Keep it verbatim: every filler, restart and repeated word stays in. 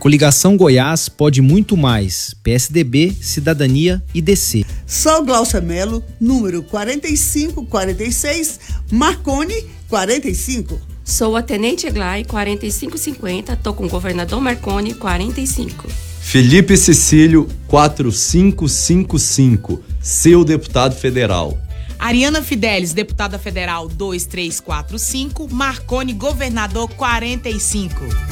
Coligação Goiás pode muito mais. P S D B, Cidadania e D C. Sou Glaucia Melo, número quarenta e cinco quarenta e seis, Marconi quarenta e cinco. Sou a Tenente Eglai, quarenta e cinco cinquenta, tô com o governador Marconi, quarenta e cinco. Felipe Cecílio, quatro cinco cinco cinco, seu deputado federal. Ariana Fidelis, deputada federal, dois três quatro cinco, Marconi, governador, quarenta e cinco.